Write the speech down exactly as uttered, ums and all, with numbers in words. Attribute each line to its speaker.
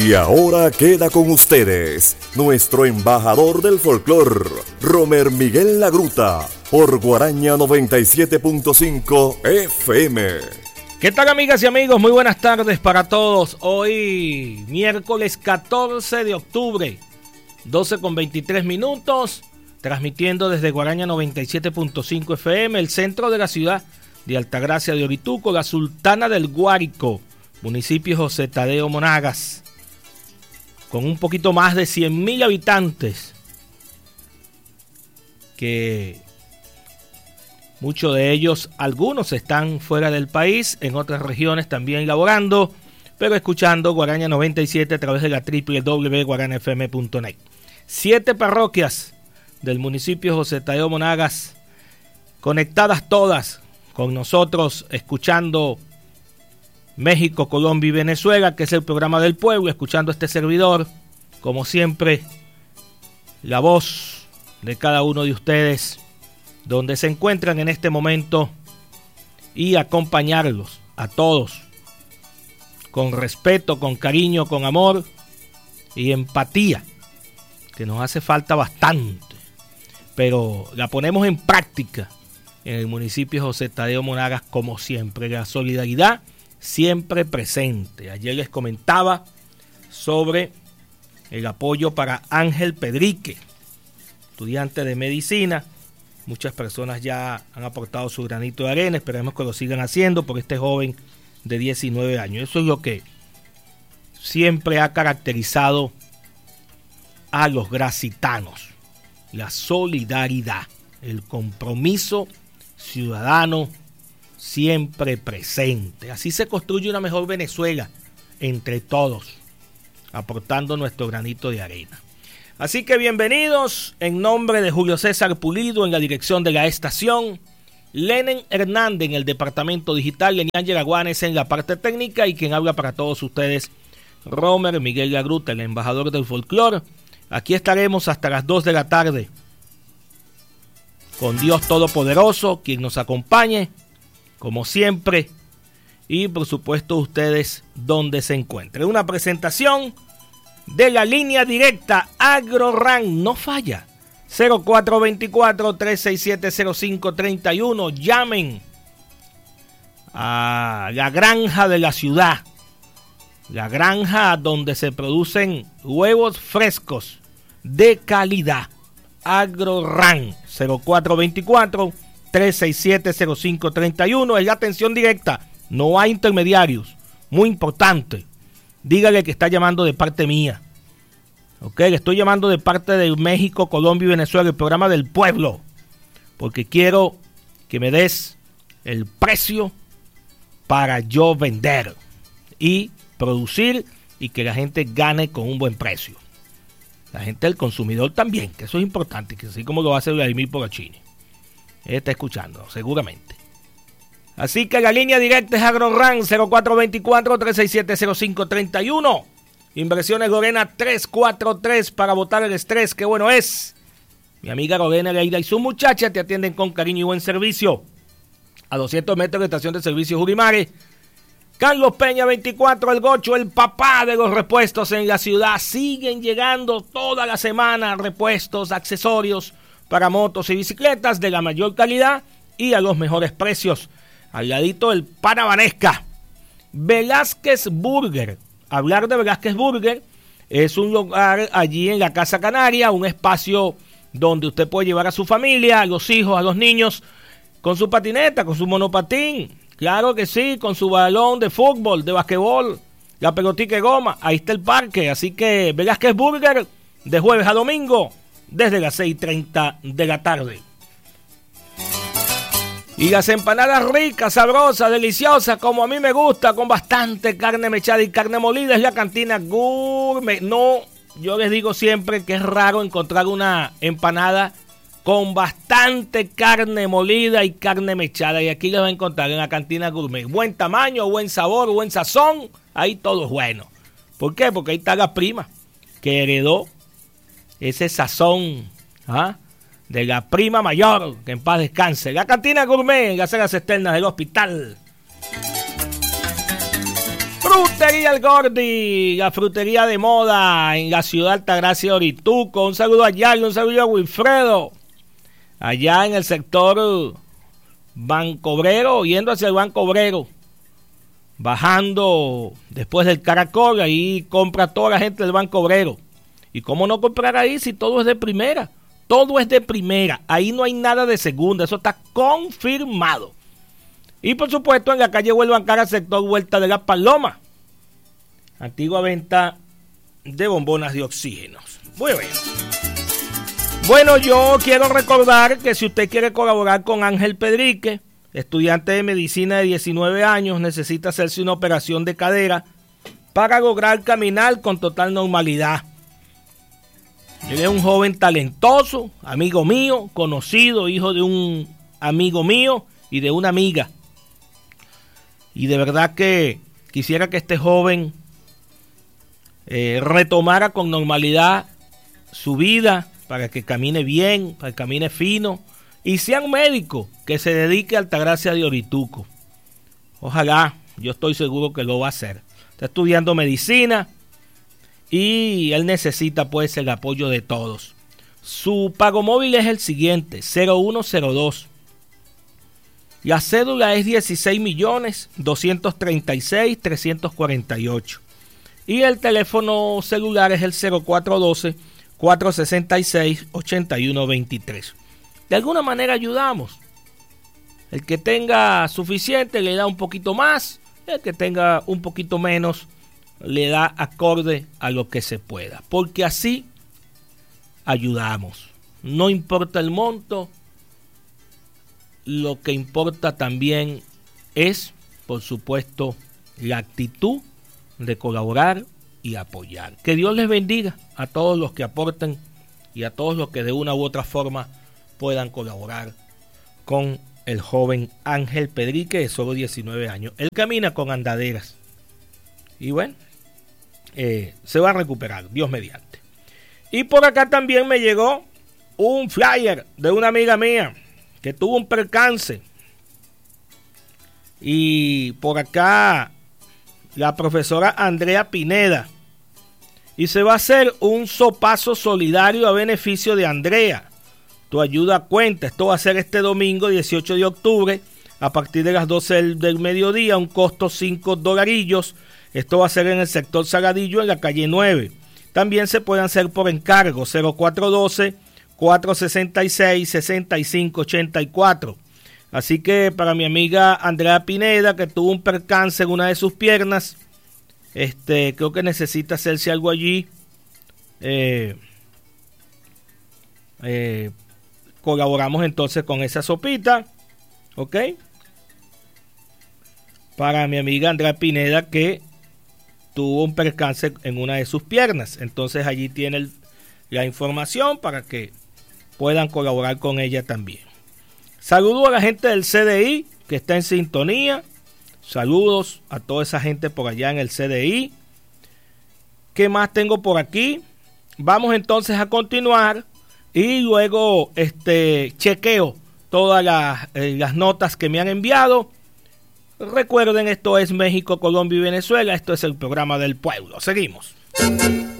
Speaker 1: Y ahora queda con ustedes nuestro embajador del folclor, Romer Miguel Lagruta, por Guaraña noventa y siete punto cinco F M.
Speaker 2: ¿Qué tal, amigas y amigos? Muy buenas tardes para todos. Hoy, miércoles catorce de octubre, doce con veintitrés minutos, transmitiendo desde Guaraña noventa y siete punto cinco F M, el centro de la ciudad de Altagracia de Orituco, la Sultana del Guárico, municipio José Tadeo Monagas, con un poquito más de cien mil habitantes, que muchos de ellos, algunos están fuera del país, en otras regiones también laborando, pero escuchando Guaraña noventa y siete a través de la doble u doble u doble u punto guarana f m punto net. Siete parroquias del municipio José Tadeo Monagas, conectadas todas con nosotros, escuchando México, Colombia y Venezuela, que es el programa del pueblo, escuchando este servidor, como siempre, la voz de cada uno de ustedes, donde se encuentran en este momento, y acompañarlos a todos con respeto, con cariño, con amor y empatía, que nos hace falta bastante, pero la ponemos en práctica en el municipio José Tadeo Monagas, como siempre, la solidaridad siempre presente. Ayer les comentaba sobre el apoyo para Ángel Pedrique, estudiante de medicina. Muchas personas ya han aportado su granito de arena, esperemos que lo sigan haciendo por este joven de diecinueve años. Eso es lo que siempre ha caracterizado a los gracitanos, la solidaridad, el compromiso ciudadano siempre presente. Así se construye una mejor Venezuela entre todos, aportando nuestro granito de arena. Así que bienvenidos, en nombre de Julio César Pulido en la dirección de la estación, Lenen Hernández en el departamento digital, Leniángel Aguanes en la parte técnica, y quien habla para todos ustedes, Romer Miguel Lagruta, el embajador del folclor. Aquí estaremos hasta las dos de la tarde, con Dios Todopoderoso, quien nos acompañe, como siempre, y por supuesto ustedes donde se encuentren. Una presentación de la línea directa AgroRan, no falla, cero cuatro dos cuatro, tres seis siete, cero cinco tres uno. Llamen a la granja de la ciudad, la granja donde se producen huevos frescos de calidad. AgroRan, cero cuatro dos cuatro, tres seis siete, cero cinco tres uno. Es la atención directa, no hay intermediarios, muy importante. Dígale que está llamando de parte mía, ok, le estoy llamando de parte de México, Colombia y Venezuela, el programa del pueblo, porque quiero que me des el precio para yo vender y producir, y que la gente gane con un buen precio. La gente, el consumidor también, que eso es importante, que así como lo va a hacer Vladimir Porachini. Él está escuchando, seguramente. Así que la línea directa es AgroRan, cero cuatro dos cuatro, tres seis siete, cero cinco tres uno. Inversiones Lorena tres cuatro tres para botar el estrés, qué bueno es. Mi amiga Lorena Leida y su muchacha te atienden con cariño y buen servicio. A doscientos metros de estación de servicio Jurimare. Carlos Peña veinticuatro, el Gocho, el papá de los repuestos en la ciudad. Siguen llegando toda la semana repuestos, accesorios para motos y bicicletas de la mayor calidad y a los mejores precios. Al ladito el Panabanesca. Velázquez Burger. Hablar de Velázquez Burger es un lugar allí en la Casa Canaria, un espacio donde usted puede llevar a su familia, a los hijos, a los niños, con su patineta, con su monopatín. Claro que sí, con su balón de fútbol, de basquetbol, la pelotica de goma. Ahí está el parque. Así que Velázquez Burger, de jueves a domingo, desde las seis y treinta de la tarde. Y las empanadas ricas, sabrosas, deliciosas, como a mí me gusta, con bastante carne mechada y carne molida, es la Cantina Gourmet. No, yo les digo siempre que es raro encontrar una empanada con bastante carne molida y carne mechada. Y aquí les va a encontrar en la Cantina Gourmet. Buen tamaño, buen sabor, buen sazón, ahí todo es bueno. ¿Por qué? Porque ahí está la prima que heredó ese sazón, ¿ah?, de la prima mayor, que en paz descanse. La Cantina Gourmet en las aceras externas del hospital. Frutería El Gordi, la frutería de moda en la ciudad de Altagracia, Orituco. Un saludo a Yarly, un saludo a Wilfredo, allá en el sector Banco Obrero, yendo hacia el Banco Obrero, bajando después del Caracol, ahí compra toda la gente del Banco Obrero. ¿Y cómo no comprar ahí si todo es de primera? Todo es de primera, ahí no hay nada de segunda, eso está confirmado. Y por supuesto en la calle Huelva Cara, sector Vuelta de la Paloma, antigua venta de bombonas de oxígeno. Muy bien. Bueno, yo quiero recordar que si usted quiere colaborar con Ángel Pedrique, estudiante de medicina de diecinueve años, necesita hacerse una operación de cadera para lograr caminar con total normalidad. Él es un joven talentoso, amigo mío, conocido, hijo de un amigo mío y de una amiga. Y de verdad que quisiera que este joven eh, retomara con normalidad su vida para que camine bien, para que camine fino y sea un médico que se dedique a Altagracia de Orituco. Ojalá, yo estoy seguro que lo va a hacer. Está estudiando medicina y él necesita pues el apoyo de todos. Su pago móvil es el siguiente, cero uno cero dos. La cédula es dieciséis millones doscientos treinta y seis mil trescientos cuarenta y ocho. Y el teléfono celular es el cero cuatro uno dos, cuatro seis seis, ocho uno dos tres. De alguna manera ayudamos. El que tenga suficiente le da un poquito más. El que tenga un poquito menos le da acorde a lo que se pueda. Porque así ayudamos. No importa el monto. Lo que importa también es, por supuesto, la actitud de colaborar y apoyar. Que Dios les bendiga a todos los que aporten y a todos los que de una u otra forma puedan colaborar con el joven Ángel Pedrique de solo diecinueve años. Él camina con andaderas y bueno, eh, se va a recuperar, Dios mediante. Y por acá también me llegó un flyer de una amiga mía que tuvo un percance. Y por acá la profesora Andrea Pineda. Y se va a hacer un sopazo solidario a beneficio de Andrea. Tu ayuda cuenta. Esto va a ser este domingo dieciocho de octubre a partir de las doce del, del mediodía. Un costo cinco dolarillos. Esto va a ser en el sector Sagadillo en la calle nueve. También se pueden hacer por encargo cero cuatro uno dos, cuatro seis seis, seis cinco ocho cuatro. Así que para mi amiga Andrea Pineda, que tuvo un percance en una de sus piernas, este, creo que necesita hacerse algo allí. Eh, eh, colaboramos entonces con esa sopita, ¿ok? Para mi amiga Andrea Pineda, que tuvo un percance en una de sus piernas. Entonces allí tiene el, la información para que puedan colaborar con ella también. Saludos a la gente del C D I que está en sintonía. Saludos a toda esa gente por allá en el C D I. ¿Qué más tengo por aquí? Vamos entonces a continuar y luego este chequeo todas las, eh, las notas que me han enviado. Recuerden, esto es México, Colombia y Venezuela. Esto es el programa del pueblo. Seguimos.